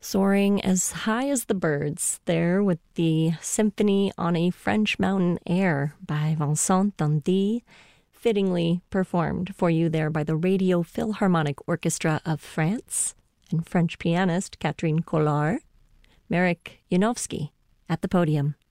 Soaring as high as the birds, there with the Symphony on a French Mountain Air by Vincent Tandy, fittingly performed for you there by the Radio Philharmonic Orchestra of France and French pianist Catherine Collard. Marek Janowski at the podium.